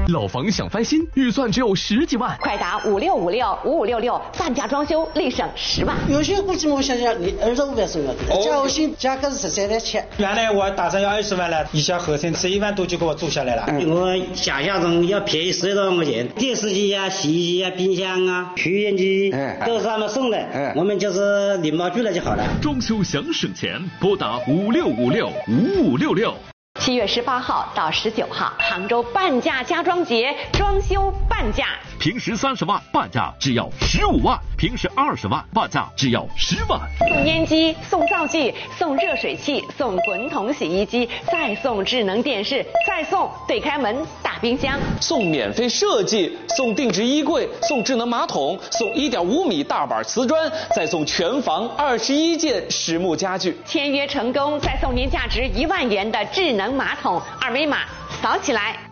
老房想翻新，预算只有10几万， 快打56565566，半价装修立省10万。 有些估计我想想，你25万收要的，加薪价格是13万7。 原来我打算要20万了，一下合成吃1万多就给我租下来了。 我想象中要便宜10多万块钱，电视机啊、洗衣机啊、冰箱啊、吸烟机都是他们送的，我们就是礼貌拒了就好了。 装修想省钱，拨打56565566。 7月18号到19号，杭州半价家装节，装修半价。 平时30万，半价只要15万；平时20万，半价只要10万。 送烟机，送灶具，送热水器，送滚筒洗衣机，再送智能电视，再送对开门大冰箱， 送免费设计，送定制衣柜，送智能马桶，送1.5米大板瓷砖，再送全房21件实木家具。 签约成功，再送您价值1万元的智能马桶，二维码扫起来。